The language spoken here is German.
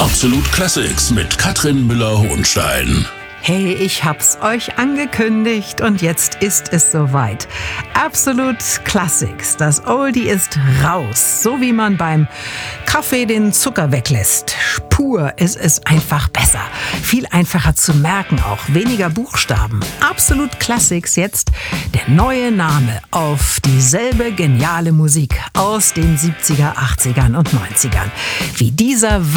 Absolut Classics mit Katrin Müller-Hohenstein. Hey, ich hab's euch angekündigt und jetzt ist es soweit. Absolut Classics, das Oldie ist raus. So wie man beim Kaffee den Zucker weglässt. Pur ist es einfach besser. Viel einfacher zu merken auch. Weniger Buchstaben. Absolut Classics jetzt der neue Name auf dieselbe geniale Musik aus den 70er, 80ern und 90ern. Wie dieser